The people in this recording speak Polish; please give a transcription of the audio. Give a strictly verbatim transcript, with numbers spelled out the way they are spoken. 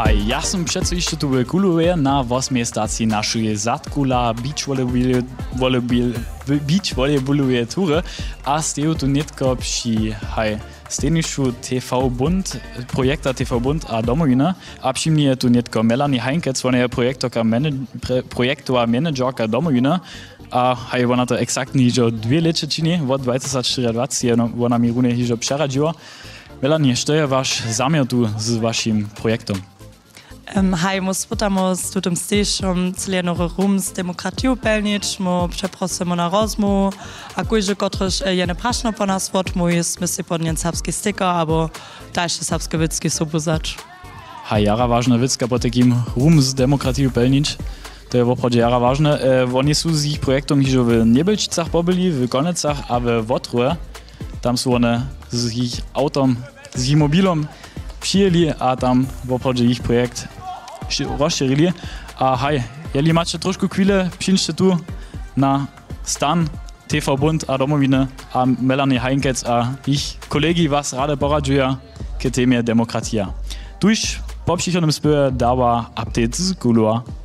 Hej, ja som přece ešte tu v Kulove na восьмej stácii našej Zatkula beach volleyball, volleyball, beach volleyballové túre a stejú tu netko przy hej, stejnišu té vé Bund, projekta té vé Bund a domovina a przy mnie je tu netko Melanie Heinkec, ona je projektová manage, projektová manažerka domovina a hej, ona to exaktne hižo dve leče čini, od dvadsaťštyri ona mi rune hižo přeradila. Melanie, što je váš záměr tu s vaším projektom? Um, hej, mus potamo s tutem stešom celenore rum s demokratiju pelnič, mu przeprosimo na rozmu, a kujże kotryż je ne prašno po nas wotmu, jest mysli pod njen serbski sticker, abo dalsze serbskie wycki sobuzać. Hej, jara ważna wycka po takim rum s demokratiju pelnič, to je woprawdzie jara ważne. E, oni są z ich projektom hižo w Niebelčicach pobyli, w Konecach, a w Wotrue. Tam są one z ich autom, z ich mobilom przyjęli, a tam woprawdzie ich projekt rozszerzyli. A hej, jeli macie troszkę chwilę, przyjdźcie tu na stan té vé Bund a domowiny, a Melanie Heinkec a ich kolegi was rade poradzują k temie demokratia. Tuż po przychodnym spyje dała update z Kulova.